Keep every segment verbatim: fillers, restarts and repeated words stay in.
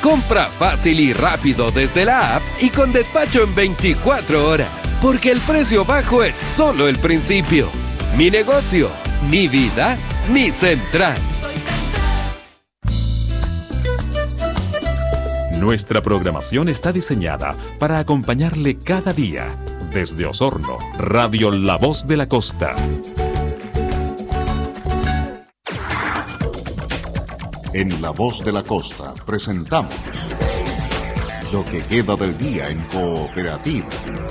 Compra fácil y rápido desde la app y con despacho en veinticuatro horas. Porque el precio bajo es solo el principio. Mi negocio, mi vida, mi Central. Nuestra programación está diseñada para acompañarle cada día. Desde Osorno, Radio La Voz de la Costa. En La Voz de la Costa presentamos lo que queda del día en Cooperativa.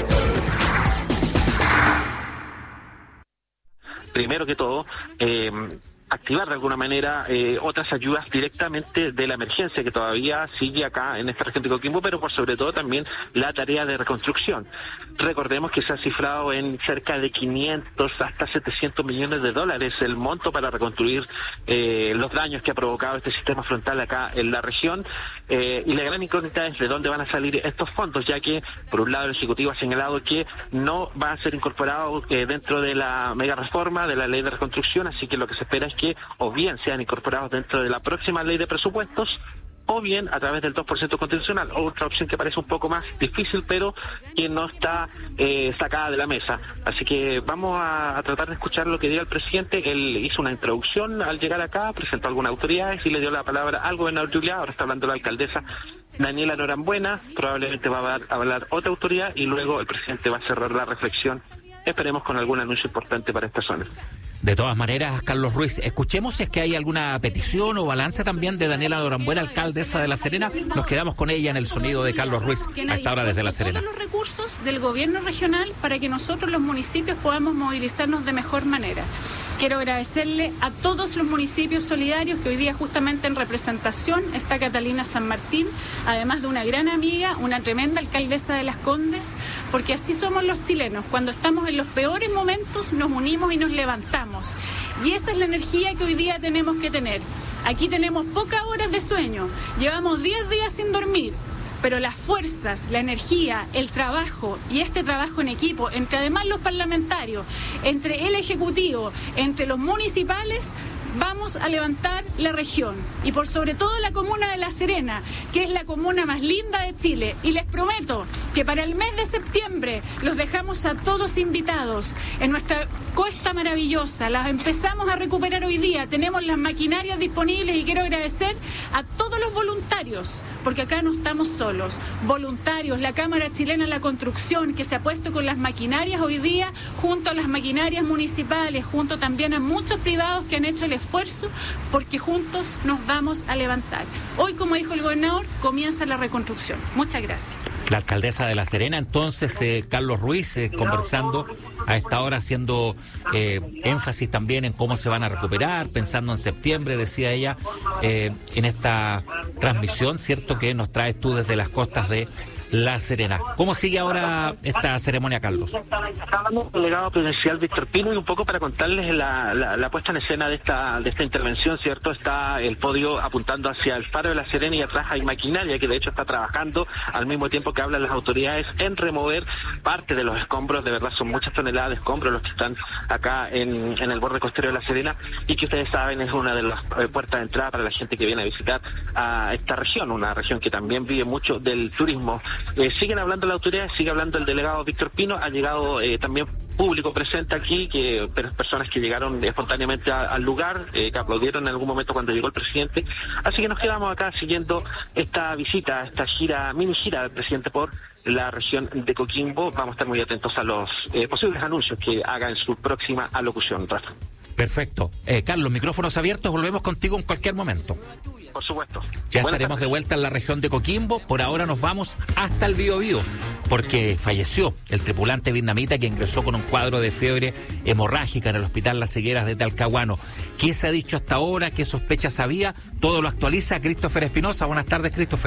Primero que todo, eh, activar de alguna manera eh, otras ayudas directamente de la emergencia que todavía sigue acá en esta región de Coquimbo, pero por sobre todo también la tarea de reconstrucción. Recordemos que se ha cifrado en cerca de quinientos hasta setecientos millones de dólares el monto para reconstruir eh, los daños que ha provocado este sistema frontal acá en la región, eh, y la gran incógnita es de dónde van a salir estos fondos, ya que por un lado el Ejecutivo ha señalado que no va a ser incorporado eh, dentro de la mega reforma de la ley de reconstrucción, así que lo que se espera es que o bien sean incorporados dentro de la próxima ley de presupuestos o bien a través del dos por ciento constitucional, otra opción que parece un poco más difícil pero que no está eh, sacada de la mesa. Así que vamos a, a tratar de escuchar lo que diga el presidente. Él hizo una introducción al llegar acá, presentó algunas autoridades y le dio la palabra al gobernador Juliá. Ahora está hablando la alcaldesa Daniela Norambuena, probablemente va a hablar, a hablar otra autoridad y luego el presidente va a cerrar la reflexión, esperemos con algún anuncio importante para esta zona. De todas maneras, Carlos Ruiz, escuchemos si es que hay alguna petición o balance también de Daniela Norambuena, alcaldesa de La Serena. Nos quedamos con ella en el sonido de Carlos Ruiz a esta hora desde La Serena. Todos los recursos del gobierno regional para que nosotros los municipios podamos movilizarnos de mejor manera. Quiero agradecerle a todos los municipios solidarios que hoy día justamente en representación está Catalina San Martín, además de una gran amiga, una tremenda alcaldesa de Las Condes, porque así somos los chilenos. Cuando estamos en los peores momentos nos unimos y nos levantamos. Y esa es la energía que hoy día tenemos que tener. Aquí tenemos pocas horas de sueño, llevamos diez días sin dormir, pero las fuerzas, la energía, el trabajo y este trabajo en equipo, entre además los parlamentarios, entre el Ejecutivo, entre los municipales, vamos a levantar la región y por sobre todo la comuna de La Serena, que es la comuna más linda de Chile. Y les prometo que para el mes de septiembre los dejamos a todos invitados en nuestra costa maravillosa. Las empezamos a recuperar hoy día, tenemos las maquinarias disponibles y quiero agradecer a todos los voluntarios, porque acá no estamos solos. Voluntarios, la Cámara Chilena de la Construcción, que se ha puesto con las maquinarias hoy día, junto a las maquinarias municipales, junto también a muchos privados que han hecho el esfuerzo, porque juntos nos vamos a levantar. Hoy, como dijo el gobernador, comienza la reconstrucción. Muchas gracias. La alcaldesa de La Serena, entonces, eh, Carlos Ruiz, eh, conversando a esta hora, haciendo eh, énfasis también en cómo se van a recuperar, pensando en septiembre, decía ella, eh, en esta transmisión, ¿cierto?, que nos traes tú desde las costas de La Serena. ¿Cómo sigue ahora esta ceremonia, Carlos? Está hablando el delegado presidencial Víctor Pino y un poco para contarles la, la, la puesta en escena de esta de esta intervención, ¿cierto? Está el podio apuntando hacia el faro de La Serena y atrás hay maquinaria que de hecho está trabajando al mismo tiempo que hablan las autoridades en remover parte de los escombros. De verdad son muchas toneladas de escombros los que están acá en, en el borde costero de La Serena y que ustedes saben es una de las eh, puertas de entrada para la gente que viene a visitar a esta región, una región que también vive mucho del turismo. Eh, siguen hablando las autoridades, sigue hablando el delegado Víctor Pino, ha llegado eh, también público presente aquí, que personas que llegaron espontáneamente a, al lugar, eh, que aplaudieron en algún momento cuando llegó el presidente. Así que nos quedamos acá siguiendo esta visita, esta gira, mini gira del presidente por la región de Coquimbo. Vamos a estar muy atentos a los eh, posibles anuncios que haga en su próxima alocución, Rafa. Perfecto. Eh, Carlos, micrófonos abiertos, volvemos contigo en cualquier momento. Por supuesto. Ya Buenas estaremos tardes. De vuelta en la región de Coquimbo. Por ahora nos vamos hasta el Biobío, porque falleció el tripulante vietnamita que ingresó con un cuadro de fiebre hemorrágica en el Hospital Las Higueras de Talcahuano. ¿Qué se ha dicho hasta ahora? ¿Qué sospechas había? Todo lo actualiza Christopher Espinosa. Buenas tardes, Christopher.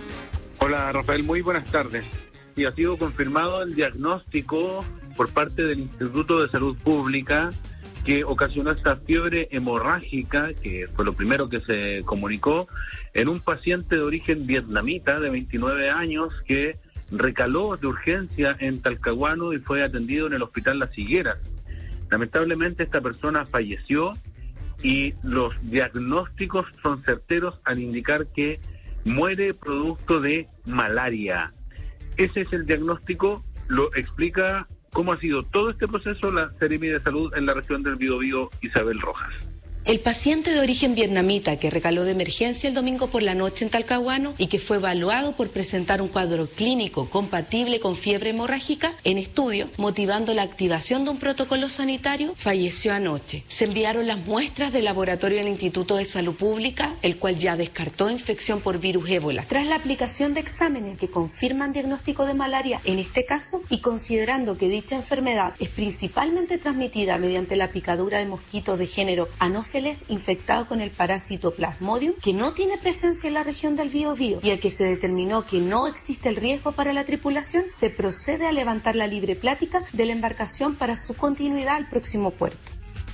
Hola, Rafael, muy buenas tardes. Y ha sido confirmado el diagnóstico por parte del Instituto de Salud Pública que ocasionó esta fiebre hemorrágica, que fue lo primero que se comunicó, en un paciente de origen vietnamita de veintinueve años que recaló de urgencia en Talcahuano y fue atendido en el Hospital Las Higueras. Lamentablemente esta persona falleció y los diagnósticos son certeros al indicar que muere producto de malaria. Ese es el diagnóstico, lo explica cómo ha sido todo este proceso la Seremi de Salud en la región del Biobío, Isabel Rojas. El paciente de origen vietnamita que recaló de emergencia el domingo por la noche en Talcahuano y que fue evaluado por presentar un cuadro clínico compatible con fiebre hemorrágica en estudio, motivando la activación de un protocolo sanitario, falleció anoche. Se enviaron las muestras del laboratorio del Instituto de Salud Pública, el cual ya descartó infección por virus ébola. Tras la aplicación de exámenes que confirman diagnóstico de malaria en este caso y considerando que dicha enfermedad es principalmente transmitida mediante la picadura de mosquitos de género Anopheles infectado con el parásito Plasmodium, que no tiene presencia en la región del Biobío y al que se determinó que no existe el riesgo para la tripulación, se procede a levantar la libre plática de la embarcación para su continuidad al próximo puerto.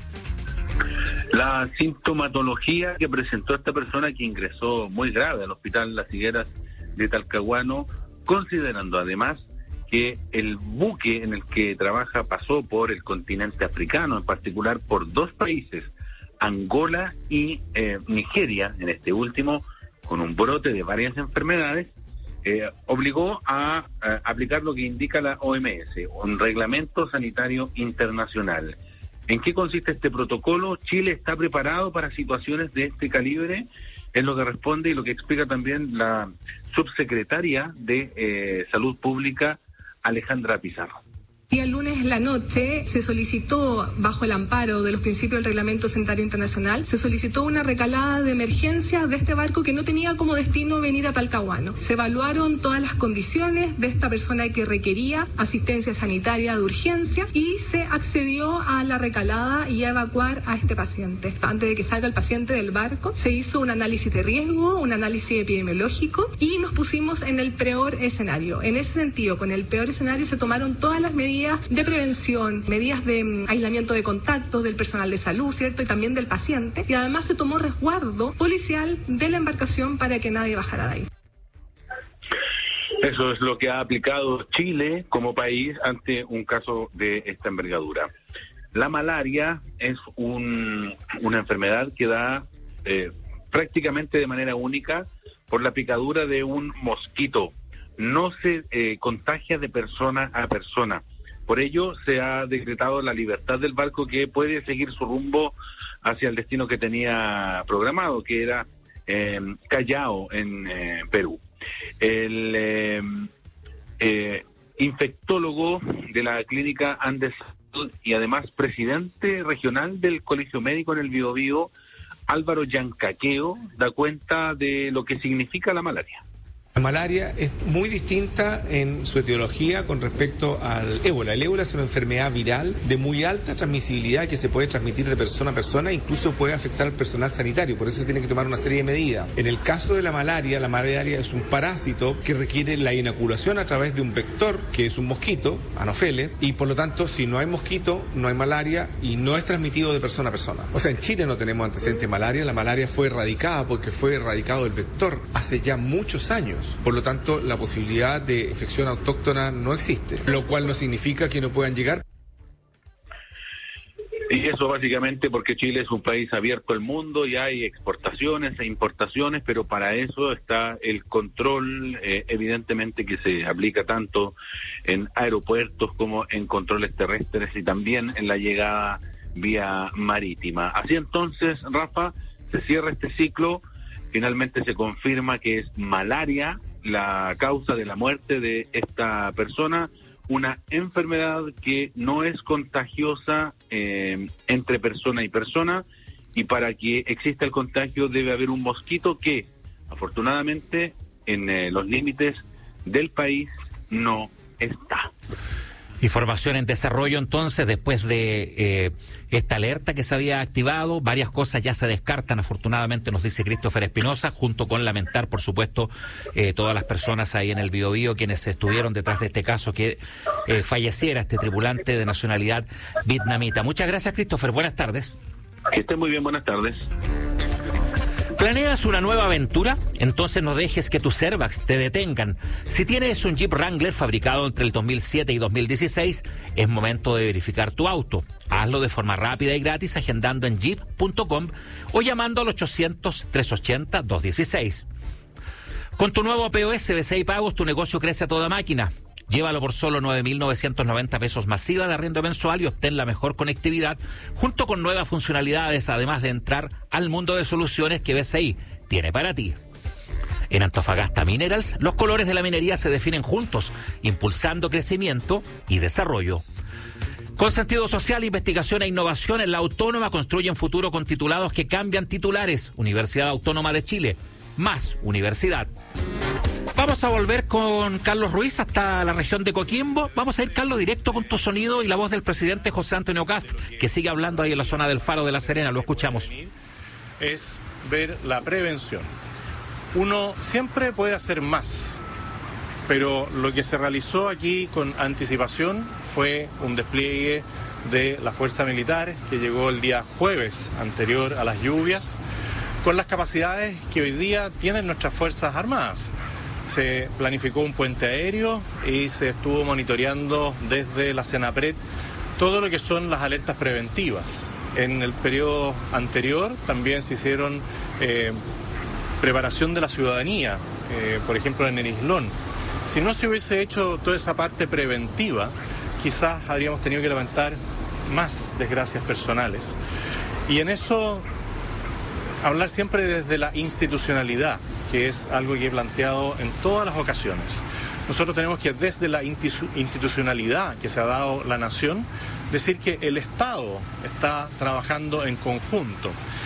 La sintomatología que presentó esta persona, que ingresó muy grave al hospital Las Higueras de Talcahuano, considerando además que el buque en el que trabaja pasó por el continente africano, en particular por dos países, Angola y eh, Nigeria, en este último, con un brote de varias enfermedades, eh, obligó a, a aplicar lo que indica la O M S, un reglamento sanitario internacional. ¿En qué consiste este protocolo? Chile está preparado para situaciones de este calibre, es lo que responde y lo que explica también la subsecretaria de eh, Salud Pública, Alejandra Pizarro. Y el lunes en la noche se solicitó, bajo el amparo de los principios del Reglamento Sanitario Internacional, se solicitó una recalada de emergencia de este barco que no tenía como destino venir a Talcahuano. Se evaluaron todas las condiciones de esta persona que requería asistencia sanitaria de urgencia y se accedió a la recalada y a evacuar a este paciente. Antes de que salga el paciente del barco, se hizo un análisis de riesgo, un análisis epidemiológico y nos pusimos en el peor escenario. En ese sentido, con el peor escenario se tomaron todas las medidas de prevención, medidas de um, aislamiento de contactos del personal de salud, ¿cierto? Y también del paciente. Y además se tomó resguardo policial de la embarcación para que nadie bajara de ahí. Eso es lo que ha aplicado Chile como país ante un caso de esta envergadura. La malaria es un, una enfermedad que da eh, prácticamente de manera única por la picadura de un mosquito. No se eh, contagia de persona a persona. Por ello se ha decretado la libertad del barco, que puede seguir su rumbo hacia el destino que tenía programado, que era eh, Callao, en eh, Perú. El eh, eh, infectólogo de la clínica Andes y además presidente regional del Colegio Médico en el Biobío, Álvaro Yancaqueo, da cuenta de lo que significa la malaria. La malaria es muy distinta en su etiología con respecto al ébola. El ébola es una enfermedad viral de muy alta transmisibilidad que se puede transmitir de persona a persona, incluso puede afectar al personal sanitario, por eso se tiene que tomar una serie de medidas. En el caso de la malaria, la malaria es un parásito que requiere la inoculación a través de un vector, que es un mosquito, Anopheles, y por lo tanto, si no hay mosquito, no hay malaria y no es transmitido de persona a persona. O sea, en Chile no tenemos antecedentes de malaria, la malaria fue erradicada porque fue erradicado el vector hace ya muchos años. Por lo tanto, la posibilidad de infección autóctona no existe, lo cual no significa que no puedan llegar. Y eso básicamente porque Chile es un país abierto al mundo y hay exportaciones e importaciones, pero para eso está el control, eh, evidentemente, que se aplica tanto en aeropuertos como en controles terrestres y también en la llegada vía marítima. Así entonces, Rafa, se cierra este ciclo. Finalmente se confirma que es malaria la causa de la muerte de esta persona, una enfermedad que no es contagiosa eh, entre persona y persona, y para que exista el contagio debe haber un mosquito que, afortunadamente, en eh, los límites del país no está. Información en desarrollo entonces, después de eh, esta alerta que se había activado, varias cosas ya se descartan, afortunadamente, nos dice Christopher Espinosa, junto con lamentar, por supuesto, eh, todas las personas ahí en el Biobío, quienes estuvieron detrás de este caso, que eh, falleciera este tripulante de nacionalidad vietnamita. Muchas gracias, Christopher, buenas tardes. Que esté muy bien, buenas tardes. ¿Planeas una nueva aventura? Entonces no dejes que tus airbags te detengan. Si tienes un Jeep Wrangler fabricado entre el dos mil siete y dos mil dieciséis, es momento de verificar tu auto. Hazlo de forma rápida y gratis agendando en jeep punto com o llamando al ochocientos, trescientos ochenta, doscientos dieciséis. Con tu nuevo P O S B C I Pagos, tu negocio crece a toda máquina. Llévalo por solo nueve mil novecientos noventa pesos masiva de arriendo mensual y obtén la mejor conectividad junto con nuevas funcionalidades, además de entrar al mundo de soluciones que B C I tiene para ti. En Antofagasta Minerals, los colores de la minería se definen juntos, impulsando crecimiento y desarrollo. Con sentido social, investigación e innovación, en la Autónoma construyen futuro con titulados que cambian titulares. Universidad Autónoma de Chile, más universidad. Vamos a volver con Carlos Ruiz hasta la región de Coquimbo. Vamos a ir, Carlos, directo con tu sonido y la voz del presidente José Antonio Kast, que sigue hablando ahí en la zona del Faro de La Serena. Lo escuchamos. Es ver la prevención. Uno siempre puede hacer más, pero lo que se realizó aquí con anticipación fue un despliegue de la fuerza militar que llegó el día jueves anterior a las lluvias, con las capacidades que hoy día tienen nuestras Fuerzas Armadas. Se planificó un puente aéreo y se estuvo monitoreando desde la Senapred todo lo que son las alertas preventivas. En el periodo anterior también se hicieron eh, preparación de la ciudadanía, eh, por ejemplo en el Islón. Si no se hubiese hecho toda esa parte preventiva, quizás habríamos tenido que levantar más desgracias personales. Y en eso, hablar siempre desde la institucionalidad, que es algo que he planteado en todas las ocasiones. Nosotros tenemos que, desde la institucionalidad que se ha dado la nación, decir que el Estado está trabajando en conjunto.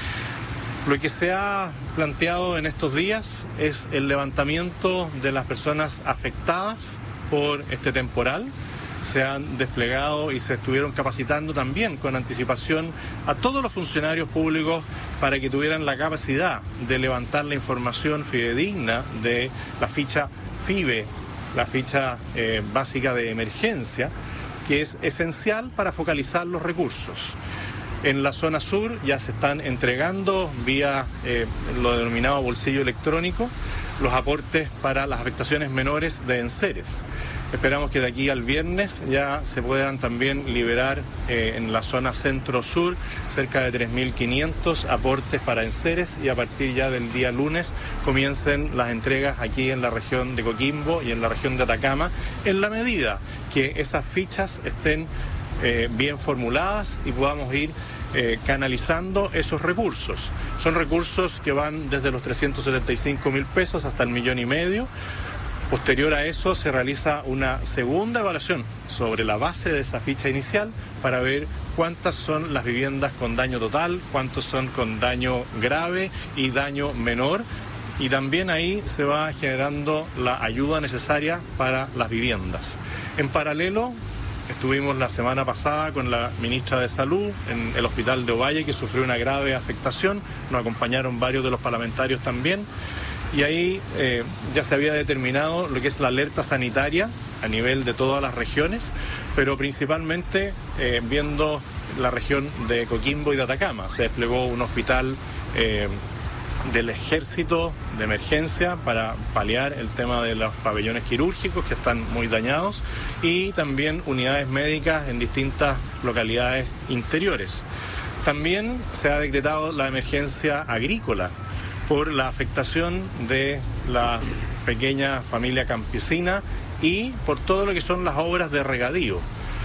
Lo que se ha planteado en estos días es el levantamiento de las personas afectadas por este temporal. Se han desplegado y se estuvieron capacitando también con anticipación a todos los funcionarios públicos para que tuvieran la capacidad de levantar la información fidedigna de la ficha FIBE, la ficha eh, básica de emergencia, que es esencial para focalizar los recursos. En la zona sur ya se están entregando vía eh, lo denominado bolsillo electrónico los aportes para las afectaciones menores de enseres. Esperamos que de aquí al viernes ya se puedan también liberar eh, en la zona centro-sur cerca de tres mil quinientos aportes para enseres y a partir ya del día lunes comiencen las entregas aquí en la región de Coquimbo y en la región de Atacama, en la medida que esas fichas estén eh, bien formuladas y podamos ir Eh, canalizando esos recursos. Son recursos que van desde los trescientos setenta y cinco mil pesos hasta el millón y medio. Posterior a eso se realiza una segunda evaluación sobre la base de esa ficha inicial para ver cuántas son las viviendas con daño total, cuántos son con daño grave y daño menor. Y también ahí se va generando la ayuda necesaria para las viviendas. En paralelo, estuvimos la semana pasada con la ministra de Salud en el hospital de Ovalle, que sufrió una grave afectación. Nos acompañaron varios de los parlamentarios también. Y ahí eh, ya se había determinado lo que es la alerta sanitaria a nivel de todas las regiones, pero principalmente eh, viendo la región de Coquimbo y de Atacama. Se desplegó un hospital eh, del ejército de emergencia para paliar el tema de los pabellones quirúrgicos que están muy dañados y también unidades médicas en distintas localidades interiores. También se ha decretado la emergencia agrícola por la afectación de la pequeña familia campesina y por todo lo que son las obras de regadío.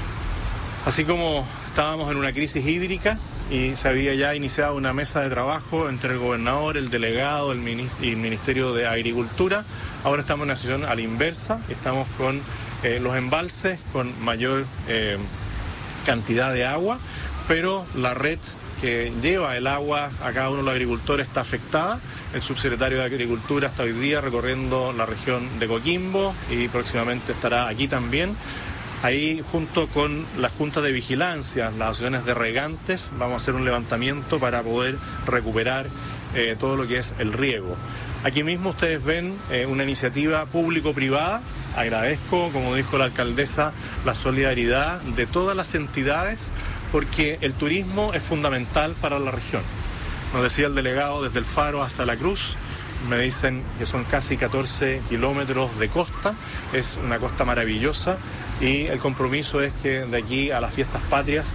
Así como estábamos en una crisis hídrica y se había ya iniciado una mesa de trabajo entre el gobernador, el delegado el mini- y el Ministerio de Agricultura. Ahora estamos en una situación a la inversa, estamos con eh, los embalses con mayor eh, cantidad de agua, pero la red que lleva el agua a cada uno de los agricultores está afectada. El subsecretario de Agricultura está hoy día recorriendo la región de Coquimbo y próximamente estará aquí también. Ahí, junto con la Junta de Vigilancia, las asociaciones de regantes, vamos a hacer un levantamiento para poder recuperar eh, todo lo que es el riego. Aquí mismo ustedes ven eh, una iniciativa público-privada. Agradezco, como dijo la alcaldesa, la solidaridad de todas las entidades, porque el turismo es fundamental para la región. Nos decía el delegado, desde el Faro hasta La Cruz, me dicen que son casi catorce kilómetros de costa, es una costa maravillosa y el compromiso es que de aquí a las fiestas patrias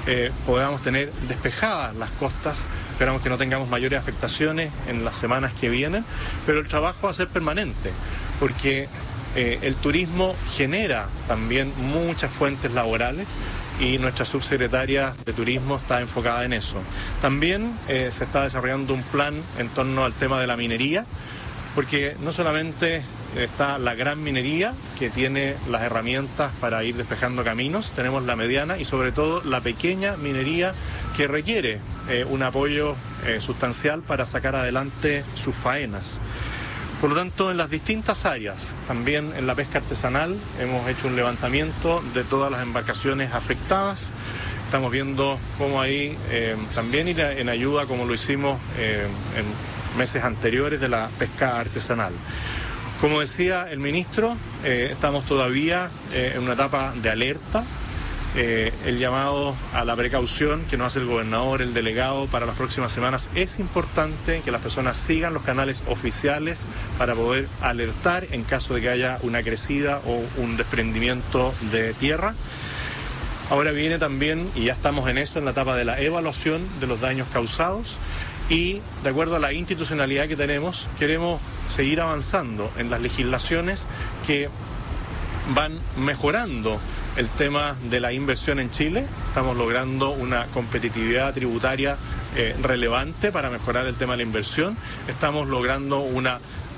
eh, podamos tener despejadas las costas. Esperamos que no tengamos mayores afectaciones en las semanas que vienen, pero el trabajo va a ser permanente, porque eh, el turismo genera también muchas fuentes laborales y nuestra subsecretaria de Turismo está enfocada en eso. También eh, se está desarrollando un plan en torno al tema de la minería, porque no solamente está la gran minería, que tiene las herramientas para ir despejando caminos, tenemos la mediana y sobre todo la pequeña minería, que requiere eh, un apoyo eh, sustancial para sacar adelante sus faenas. Por lo tanto, en las distintas áreas, también en la pesca artesanal, hemos hecho un levantamiento de todas las embarcaciones afectadas. Estamos viendo cómo ahí eh, también ir en ayuda, como lo hicimos eh, en meses anteriores, de la pesca artesanal. Como decía el ministro, eh, estamos todavía eh, en una etapa de alerta. Eh, el llamado a la precaución que nos hace el gobernador, el delegado, para las próximas semanas. Es importante que las personas sigan los canales oficiales para poder alertar en caso de que haya una crecida o un desprendimiento de tierra. Ahora viene también, y ya estamos en eso, en la etapa de la evaluación de los daños causados, y de acuerdo a la institucionalidad que tenemos, queremos seguir avanzando en las legislaciones que van mejorando el tema de la inversión en Chile. Estamos logrando una competitividad tributaria eh, relevante para mejorar el tema de la inversión. Estamos logrando una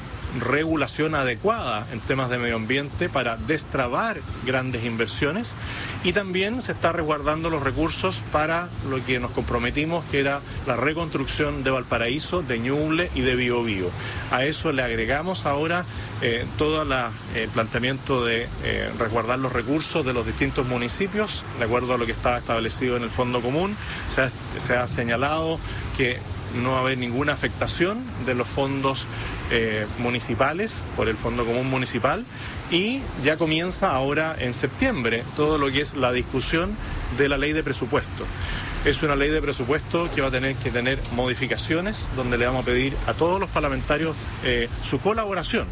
regulación adecuada en temas de medio ambiente para destrabar grandes inversiones, y también se está resguardando los recursos para lo que nos comprometimos, que era la reconstrucción de Valparaíso, de Ñuble y de Biobío. A eso le agregamos ahora eh, todo el eh, planteamiento de eh, resguardar los recursos de los distintos municipios, de acuerdo a lo que estaba establecido en el Fondo Común. Se ha, se ha señalado que no va a haber ninguna afectación de los fondos eh, municipales por el Fondo Común Municipal, y ya comienza ahora en septiembre todo lo que es la discusión de la ley de presupuesto. Es una ley de presupuesto que va a tener que tener modificaciones, donde le vamos a pedir a todos los parlamentarios eh, su colaboración,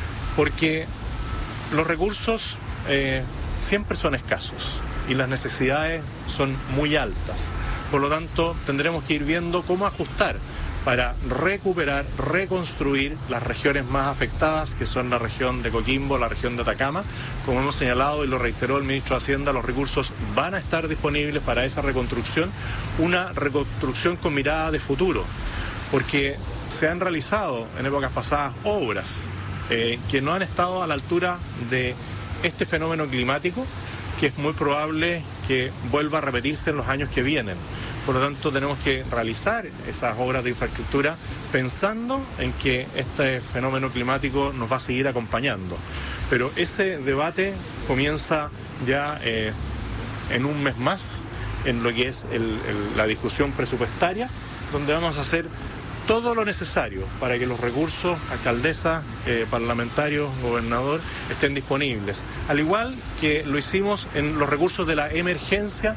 porque los recursos eh, siempre son escasos y las necesidades son muy altas. Por lo tanto, tendremos que ir viendo cómo ajustar para recuperar, reconstruir las regiones más afectadas, que son la región de Coquimbo, la región de Atacama. Como hemos señalado y lo reiteró el ministro de Hacienda, los recursos van a estar disponibles para esa reconstrucción, una reconstrucción con mirada de futuro, porque se han realizado en épocas pasadas obras eh, que no han estado a la altura de este fenómeno climático, que es muy probable que vuelva a repetirse en los años que vienen. Por lo tanto, tenemos que realizar esas obras de infraestructura pensando en que este fenómeno climático nos va a seguir acompañando. Pero ese debate comienza ya eh, en un mes más, en lo que es el, el, la discusión presupuestaria, donde vamos a hacer todo lo necesario para que los recursos, alcaldesa, eh, parlamentarios, gobernador, estén disponibles. Al igual que lo hicimos en los recursos de la emergencia.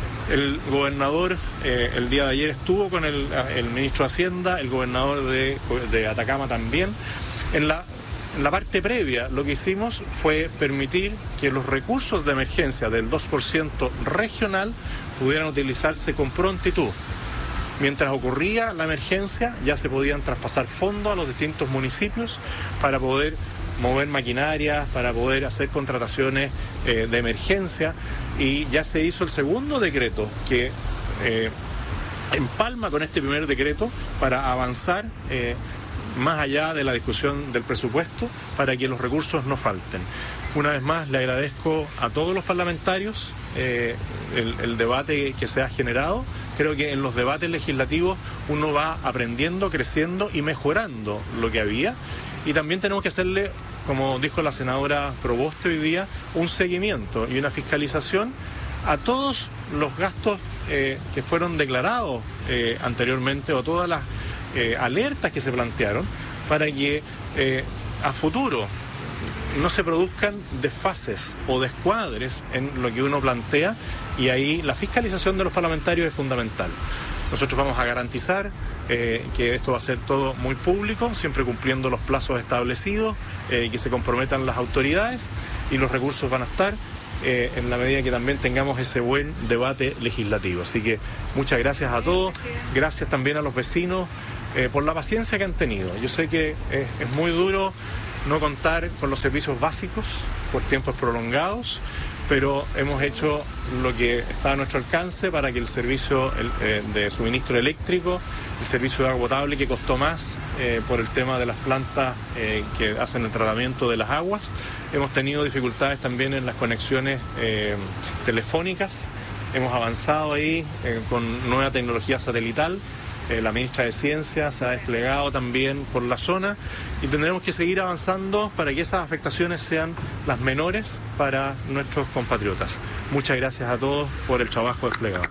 El gobernador eh, el día de ayer estuvo con el, el ministro de Hacienda, el gobernador de, de Atacama también. En la, en la parte previa lo que hicimos fue permitir que los recursos de emergencia del dos por ciento regional pudieran utilizarse con prontitud. Mientras ocurría la emergencia, ya se podían traspasar fondos a los distintos municipios para poder mover maquinaria, para poder hacer contrataciones eh, de emergencia, y ya se hizo el segundo decreto que eh, empalma con este primer decreto para avanzar eh, más allá de la discusión del presupuesto, para que los recursos no falten. Una vez más, le agradezco a todos los parlamentarios eh, el, el debate que se ha generado. Creo que en los debates legislativos uno va aprendiendo, creciendo y mejorando lo que había. Y también tenemos que hacerle, como dijo la senadora Proboste hoy día, un seguimiento y una fiscalización a todos los gastos eh, que fueron declarados eh, anteriormente, o todas las eh, alertas que se plantearon, para que eh, a futuro no se produzcan desfases o descuadres en lo que uno plantea, y ahí la fiscalización de los parlamentarios es fundamental. Nosotros vamos a garantizar eh, que esto va a ser todo muy público, siempre cumpliendo los plazos establecidos, eh, que se comprometan las autoridades, y los recursos van a estar eh, en la medida que también tengamos ese buen debate legislativo. Así que muchas gracias a todos, gracias también a los vecinos eh, por la paciencia que han tenido. Yo sé que es, es muy duro no contar con los servicios básicos por tiempos prolongados, pero hemos hecho lo que está a nuestro alcance para que el servicio el, eh, de suministro eléctrico, el servicio de agua potable, que costó más eh, por el tema de las plantas eh, que hacen el tratamiento de las aguas. Hemos tenido dificultades también en las conexiones eh, telefónicas. Hemos avanzado ahí eh, con nueva tecnología satelital. Eh, la ministra de Ciencia se ha desplegado también por la zona y tendremos que seguir avanzando para que esas afectaciones sean las menores para nuestros compatriotas. Muchas gracias a todos por el trabajo desplegado.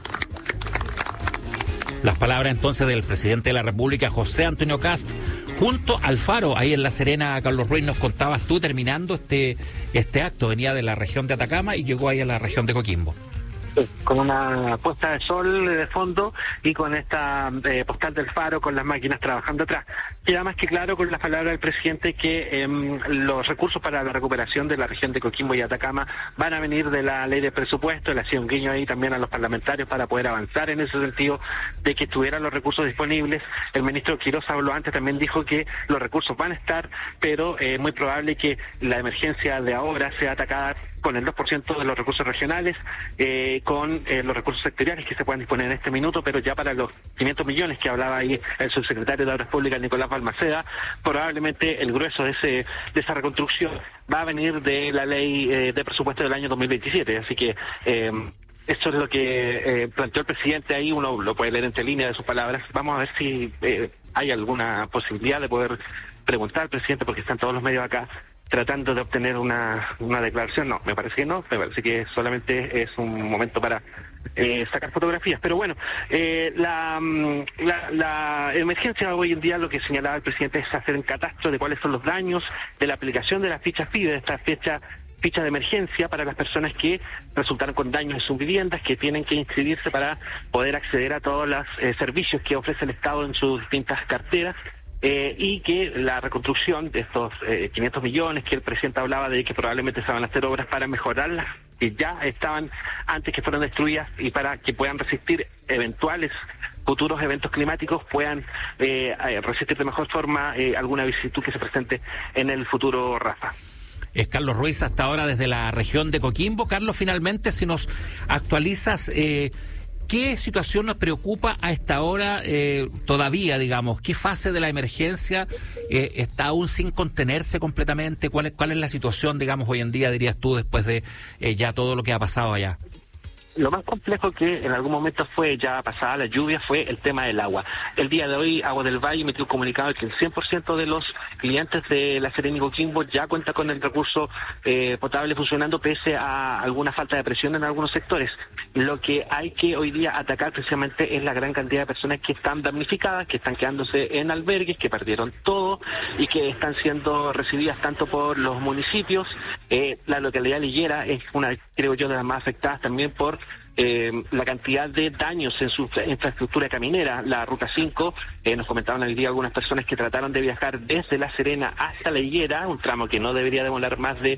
Las palabras entonces del presidente de la República, José Antonio Kast, junto al Faro, ahí en La Serena. Carlos Ruiz, nos contabas tú terminando este, este acto, venía de la región de Atacama y llegó ahí a la región de Coquimbo. Con una puesta de sol de fondo y con esta eh, postal del Faro con las máquinas trabajando atrás. Queda más que claro con las palabras del presidente que eh, los recursos para la recuperación de la región de Coquimbo y Atacama van a venir de la ley de presupuesto. Le hacía un guiño ahí también a los parlamentarios para poder avanzar en ese sentido de que estuvieran los recursos disponibles. El ministro Quiroz habló antes, también dijo que los recursos van a estar, pero es eh, muy probable que la emergencia de ahora sea atacada con el dos por ciento de los recursos regionales, eh, con eh, los recursos sectoriales que se puedan disponer en este minuto, pero ya para los quinientos millones que hablaba ahí el subsecretario de Obras Públicas, Nicolás Balmaceda, probablemente el grueso de ese de esa reconstrucción va a venir de la ley eh, de presupuesto del año dos mil veintisiete, así que eh, esto es lo que eh, planteó el presidente ahí, uno lo puede leer entre líneas de sus palabras. Vamos a ver si eh, hay alguna posibilidad de poder preguntar al presidente, porque están todos los medios acá tratando de obtener una, una declaración. No, me parece que no, me parece que solamente es un momento para eh, sacar fotografías. Pero bueno, eh, la, la, la emergencia hoy en día, lo que señalaba el presidente, es hacer un catastro de cuáles son los daños de la aplicación de las fichas F I D E, de esta fecha ficha de emergencia para las personas que resultaron con daños en sus viviendas, que tienen que inscribirse para poder acceder a todos los eh, servicios que ofrece el Estado en sus distintas carteras. Eh, y que la reconstrucción de estos eh, quinientos millones que el presidente hablaba de que probablemente se van a hacer obras para mejorarlas, que ya estaban antes que fueran destruidas, y para que puedan resistir eventuales futuros eventos climáticos, puedan eh, resistir de mejor forma eh, alguna vicisitud que se presente en el futuro, Rafa. Es Carlos Ruiz hasta ahora desde la región de Coquimbo. Carlos, finalmente, si nos actualizas... Eh, ¿Qué situación nos preocupa a esta hora eh, todavía, digamos? ¿Qué fase de la emergencia eh, está aún sin contenerse completamente? ¿Cuál es, cuál es la situación, digamos, hoy en día, dirías tú, después de eh, ya todo lo que ha pasado allá? Lo más complejo que en algún momento fue, ya pasada la lluvia, fue el tema del agua. El día de hoy, Agua del Valle emitió un comunicado de que el cien por ciento de los clientes de La Serena y Coquimbo ya cuenta con el recurso eh, potable funcionando, pese a alguna falta de presión en algunos sectores. Lo que hay que hoy día atacar precisamente es la gran cantidad de personas que están damnificadas, que están quedándose en albergues, que perdieron todo y que están siendo recibidas tanto por los municipios. Eh, la localidad Liguera es una, creo yo, de las más afectadas también por Eh, la cantidad de daños en su infraestructura caminera. La ruta cinco, eh, nos comentaban hoy día algunas personas que trataron de viajar desde La Serena hasta La Higuera, un tramo que no debería demorar más de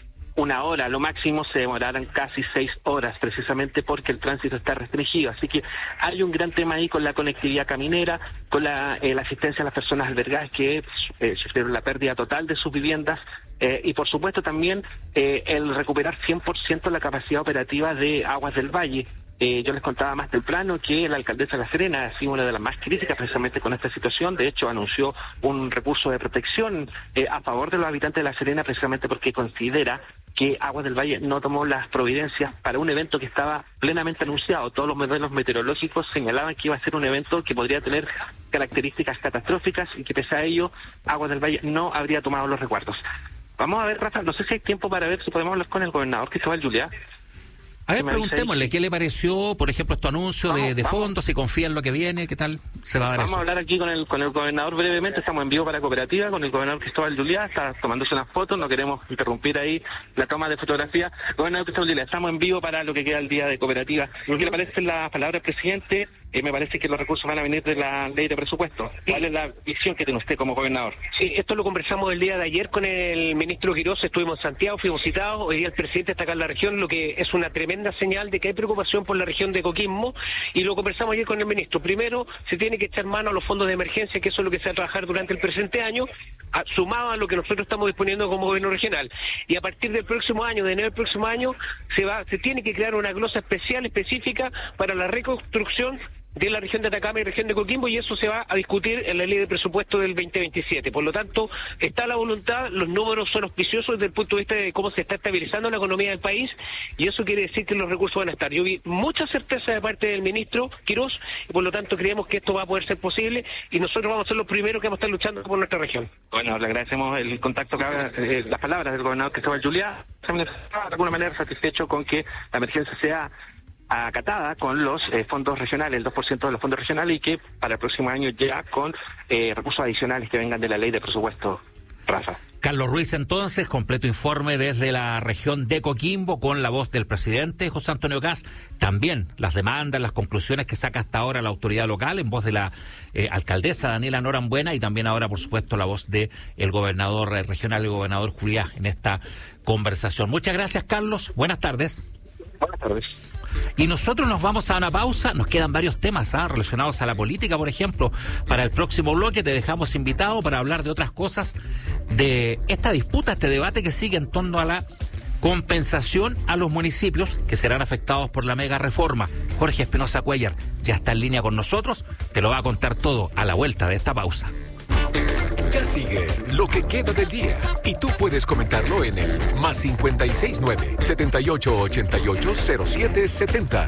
una hora, lo máximo se demoraran casi seis horas, precisamente porque el tránsito está restringido. Así que hay un gran tema ahí con la conectividad caminera, con la, eh, la asistencia a las personas albergadas que eh, sufrieron la pérdida total de sus viviendas, eh, y por supuesto también eh, el recuperar cien por ciento la capacidad operativa de Aguas del Valle. Eh, yo les contaba más temprano que la alcaldesa de La Serena ha sido una de las más críticas precisamente con esta situación. De hecho, anunció un recurso de protección eh, a favor de los habitantes de La Serena, precisamente porque considera que Aguas del Valle no tomó las providencias para un evento que estaba plenamente anunciado. Todos los modelos meteorológicos señalaban que iba a ser un evento que podría tener características catastróficas y que, pese a ello, Aguas del Valle no habría tomado los resguardos. Vamos a ver, Rafa, no sé si hay tiempo para ver si podemos hablar con el gobernador Cristóbal Juliá. A ver, preguntémosle, ¿qué le pareció, por ejemplo, este anuncio vamos, de, de fondo? Si confía en lo que viene, ¿qué tal se va a dar Vamos eso? a hablar aquí con el con el gobernador brevemente. Estamos en vivo para Cooperativa con el gobernador Cristóbal Juliá. Está tomándose unas fotos, no queremos interrumpir ahí la toma de fotografía. Gobernador Cristóbal Juliá, estamos en vivo para lo que queda el día de Cooperativa. ¿Qué le parecen las palabras del presidente? eh, me parece que los recursos van a venir de la ley de presupuesto. ¿Cuál es la visión que tiene usted como gobernador? Sí, esto lo conversamos el día de ayer con el ministro Quirós, estuvimos en Santiago, fuimos citados, hoy día el presidente está acá en la región, lo que es una tremenda señal de que hay preocupación por la región de Coquimbo, y lo conversamos ayer con el ministro. Primero, se tiene que echar mano a los fondos de emergencia, que eso es lo que se va a trabajar durante el presente año, a, sumado a lo que nosotros estamos disponiendo como gobierno regional. Y a partir del próximo año, de enero del próximo año, se va, se tiene que crear una glosa especial, específica, para la reconstrucción de la región de Atacama y región de Coquimbo, y eso se va a discutir en la ley de presupuesto del veinte veintisiete. Por lo tanto, está la voluntad, los números son auspiciosos desde el punto de vista de cómo se está estabilizando la economía del país, y eso quiere decir que los recursos van a estar. Yo vi mucha certeza de parte del ministro Quirós, y por lo tanto creemos que esto va a poder ser posible, y nosotros vamos a ser los primeros que vamos a estar luchando por nuestra región. Bueno, le agradecemos el contacto, que haga, eh, las palabras del gobernador Cristóbal Juliá. De alguna manera satisfecho con que la emergencia sea acatada con los eh, fondos regionales, el dos por ciento de los fondos regionales, y que para el próximo año ya con eh, recursos adicionales que vengan de la ley de presupuesto. Rafa. Carlos Ruiz, entonces, completo informe desde la región de Coquimbo con la voz del presidente José Antonio Kast. También las demandas, las conclusiones que saca hasta ahora la autoridad local en voz de la eh, alcaldesa Daniela Norambuena, y también ahora, por supuesto, la voz de el gobernador eh, regional, el gobernador Juliá, en esta conversación. Muchas gracias, Carlos. Buenas tardes. Buenas tardes. Y nosotros nos vamos a una pausa. Nos quedan varios temas ¿ah? relacionados a la política, por ejemplo. Para el próximo bloque te dejamos invitado para hablar de otras cosas, de esta disputa, este debate que sigue en torno a la compensación a los municipios que serán afectados por la mega reforma. Jorge Espinosa Cuellar ya está en línea con nosotros. Te lo va a contar todo a la vuelta de esta pausa. Ya sigue Lo que queda del día, y tú puedes comentarlo en el más cincuenta y seis nueve, setenta y ocho ochenta y ocho, cero siete setenta.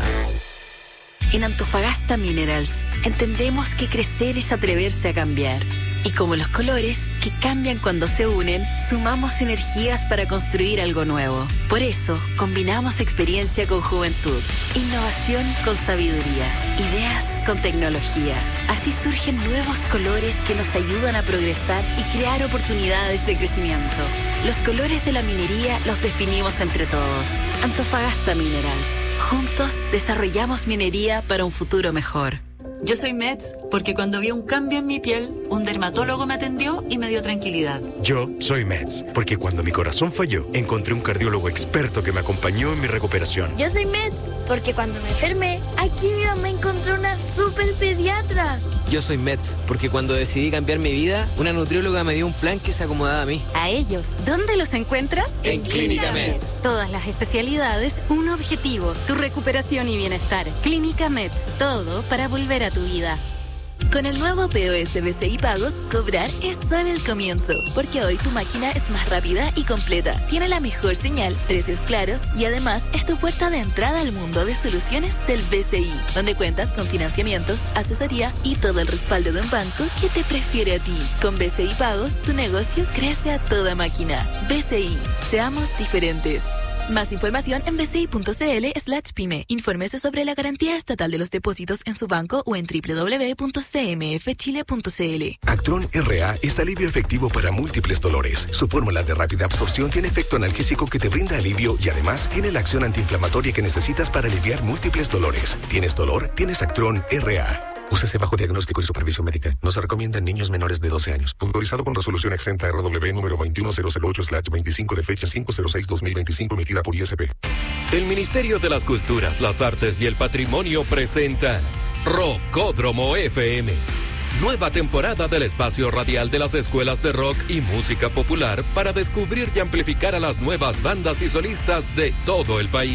En Antofagasta Minerals entendemos que crecer es atreverse a cambiar. Y como los colores, que cambian cuando se unen, sumamos energías para construir algo nuevo. Por eso, combinamos experiencia con juventud, innovación con sabiduría, ideas con tecnología. Así surgen nuevos colores que nos ayudan a progresar y crear oportunidades de crecimiento. Los colores de la minería los definimos entre todos. Antofagasta Minerals. Juntos desarrollamos minería para un futuro mejor. Yo soy Mets porque cuando vi un cambio en mi piel, un dermatólogo me atendió y me dio tranquilidad. Yo soy Mets porque cuando mi corazón falló, encontré un cardiólogo experto que me acompañó en mi recuperación. Yo soy Mets porque cuando me enfermé, aquí mi mamá encontró una super pediatra. Yo soy Mets porque cuando decidí cambiar mi vida, una nutrióloga me dio un plan que se acomodaba a mí. A ellos, ¿dónde los encuentras? En Clínica Mets. Todas las especialidades, un objetivo, tu recuperación y bienestar. Clínica Mets, todo para volver a tu vida. Con el nuevo P O S B C I Pagos, cobrar es solo el comienzo, porque hoy tu máquina es más rápida y completa, tiene la mejor señal, precios claros y además es tu puerta de entrada al mundo de soluciones del B C I, donde cuentas con financiamiento, asesoría y todo el respaldo de un banco que te prefiere a ti. Con B C I Pagos, tu negocio crece a toda máquina. B C I, seamos diferentes. Más información en bci.cl slash pyme. Infórmese sobre la garantía estatal de los depósitos en su banco o en doble u doble u doble u punto c m f chile punto c l. Actron R A es alivio efectivo para múltiples dolores. Su fórmula de rápida absorción tiene efecto analgésico que te brinda alivio y además tiene la acción antiinflamatoria que necesitas para aliviar múltiples dolores. ¿Tienes dolor? Tienes Actron R A. Úsese bajo diagnóstico y supervisión médica. No se recomienda en niños menores de doce años. Autorizado con resolución exenta R W número veintiuno mil ocho slash veinticinco de fecha cinco cero seis dos mil veinticinco emitida por I S P. El Ministerio de las Culturas, las Artes y el Patrimonio presenta Rockódromo F M. Nueva temporada del espacio radial de las escuelas de rock y música popular para descubrir y amplificar a las nuevas bandas y solistas de todo el país.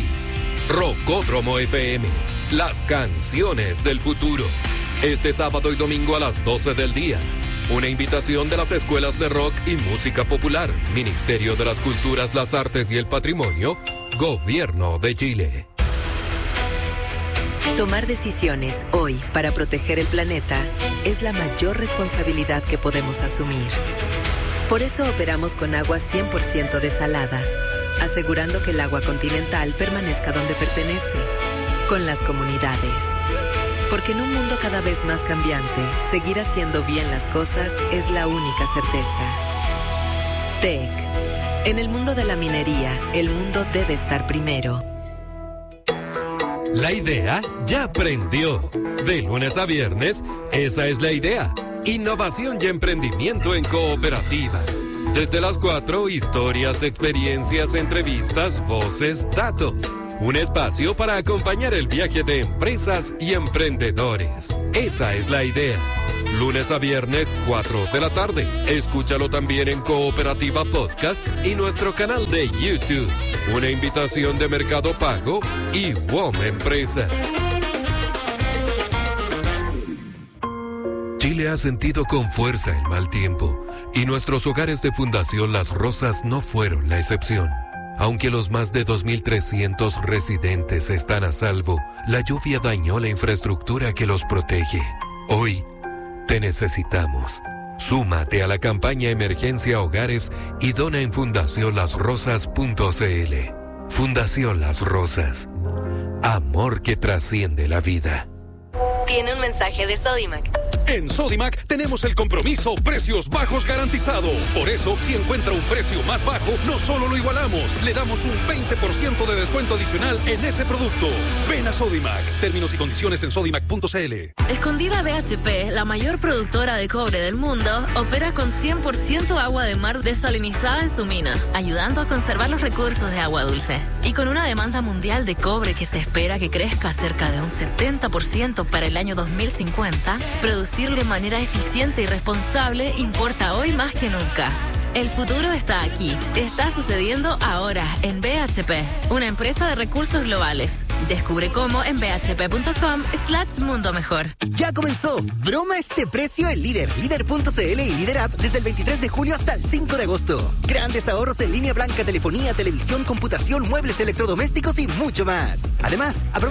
Rockódromo F M, las canciones del futuro. Este sábado y domingo a las doce del día. Una invitación de las escuelas de rock y música popular, Ministerio de las Culturas, las Artes y el Patrimonio, Gobierno de Chile. Tomar decisiones hoy para proteger el planeta es la mayor responsabilidad que podemos asumir. Por eso operamos con agua cien por ciento desalada, asegurando que el agua continental permanezca donde pertenece, con las comunidades. Porque en un mundo cada vez más cambiante, seguir haciendo bien las cosas es la única certeza. T E C. En el mundo de la minería, el mundo debe estar primero. La idea ya prendió. De lunes a viernes, esa es la idea. Innovación y emprendimiento en cooperativa. Desde las cuatro, historias, experiencias, entrevistas, voces, datos. Un espacio para acompañar el viaje de empresas y emprendedores. Esa es la idea. Lunes a viernes, cuatro de la tarde. Escúchalo también en Cooperativa Podcast y nuestro canal de YouTube. Una invitación de Mercado Pago y W O M Empresas. Chile ha sentido con fuerza el mal tiempo y nuestros hogares de Fundación Las Rosas no fueron la excepción. Aunque los más de dos mil trescientos residentes están a salvo, la lluvia dañó la infraestructura que los protege. Hoy, te necesitamos. Súmate a la campaña Emergencia Hogares y dona en fundación las rosas punto c l. Fundación Las Rosas. Amor que trasciende la vida. Tiene un mensaje de Sodimac. En Sodimac tenemos el compromiso precios bajos garantizado. Por eso, si encuentra un precio más bajo, no solo lo igualamos, le damos un veinte por ciento de descuento adicional en ese producto. Ven a Sodimac. Términos y condiciones en sodimac punto c l. Escondida B H P, la mayor productora de cobre del mundo, opera con cien por ciento agua de mar desalinizada en su mina, ayudando a conservar los recursos de agua dulce. Y con una demanda mundial de cobre que se espera que crezca cerca de un setenta por ciento para el año dos mil cincuenta, producir de manera eficiente y responsable importa hoy más que nunca. El futuro está aquí. Está sucediendo ahora en B H P, una empresa de recursos globales. Descubre cómo en b h p punto com slash mundo mejor. Ya comenzó. Broma este precio en Líder, líder punto c l y Líder App desde el veintitrés de julio hasta el cinco de agosto. Grandes ahorros en línea blanca, telefonía, televisión, computación, muebles electrodomésticos y mucho más. Además,